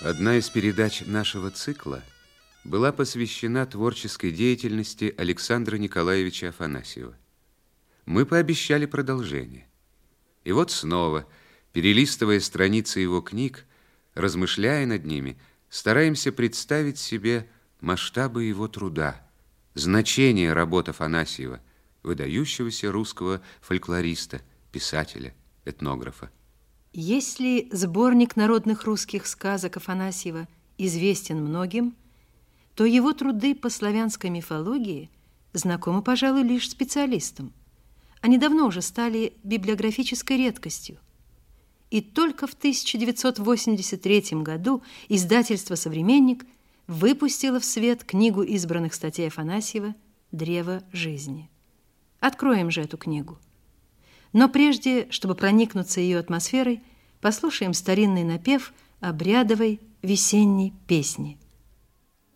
Одна из передач нашего цикла была посвящена творческой деятельности Александра Николаевича Афанасьева. Мы пообещали продолжение. И вот снова, перелистывая страницы его книг, размышляя над ними, стараемся представить себе масштабы его труда, значение работ Афанасьева, выдающегося русского фольклориста, писателя, этнографа. Если сборник народных русских сказок Афанасьева известен многим, то его труды по славянской мифологии знакомы, пожалуй, лишь специалистам. Они давно уже стали библиографической редкостью. И только в 1983 году издательство «Современник» выпустило в свет книгу избранных статей Афанасьева «Древо жизни». Откроем же эту книгу. Но прежде, чтобы проникнуться ее атмосферой, послушаем старинный напев обрядовой весенней песни.